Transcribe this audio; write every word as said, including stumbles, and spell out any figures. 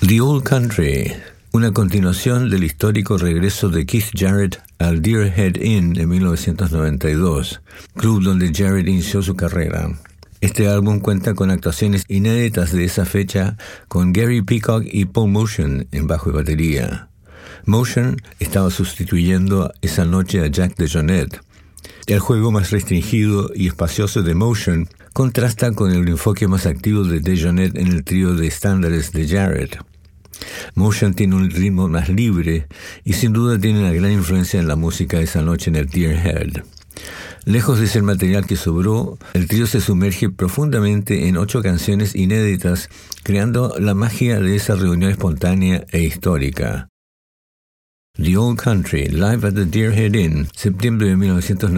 The Old Country, una continuación del histórico regreso de Keith Jarrett al Deer Head Inn en mil novecientos noventa y dos, club donde Jarrett inició su carrera. Este álbum cuenta con actuaciones inéditas de esa fecha con Gary Peacock y Paul Motion en bajo y batería. Motion estaba sustituyendo esa noche a Jack DeJohnette. El juego más restringido y espacioso de Motion contrasta con el enfoque más activo de DeJohnette en el trío de estándares de Jarrett. Motion tiene un ritmo más libre y sin duda tiene una gran influencia en la música esa noche en el Deer Head. Lejos de ser material que sobró, el trío se sumerge profundamente en ocho canciones inéditas, creando la magia de esa reunión espontánea e histórica. The Old Country, live at the Deer Head Inn, septiembre de mil novecientos noventa y dos.